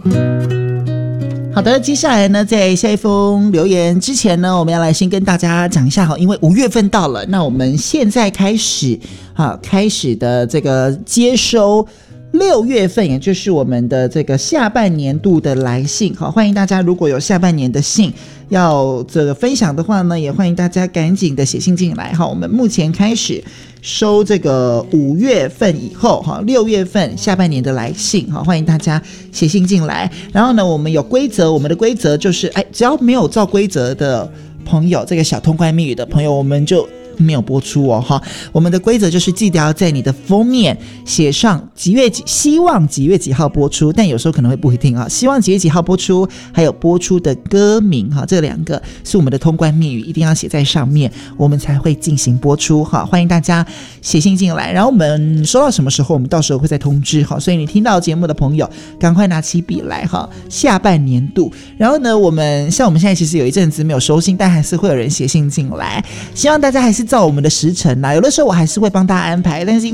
好的，接下来呢，在下一封留言之前呢，我们要来先跟大家讲一下哈，因为5月份到了，那我们现在开始的这个接收6月份，也就是我们的这个下半年度的来信，好，欢迎大家如果有下半年的信要这个分享的话呢，也欢迎大家赶紧的写信进来哈。我们目前开始收这个5月份以后哈，6月份下半年的来信哈，欢迎大家写信进来。然后呢，我们有规则，我们的规则就是只要没有照规则的朋友，这个小通关密语的朋友，我们就没有播出哦哈。我们的规则就是记得要在你的封面写上希望几月几号播出，但有时候可能会不一定啊。希望几月几号播出，还有播出的歌名哈，这2个是我们的通关密语，一定要写在上面，我们才会进行播出哈。欢迎大家写信进来，然后我们收到什么时候，我们到时候会再通知哈。所以你听到节目的朋友，赶快拿起笔来哈。下半年度，然后呢，我们现在其实有一阵子没有收信，但还是会有人写信进来，希望大家还是照我们的时辰啦，有的时候我还是会帮大家安排，但是